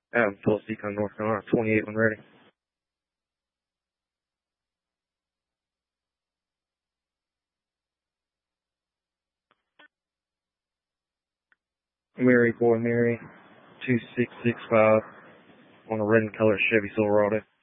Adam Phillips, Econ, North Carolina, 28 when ready. Mary, Boy Mary, 2665 on a red and color Chevy Silverado.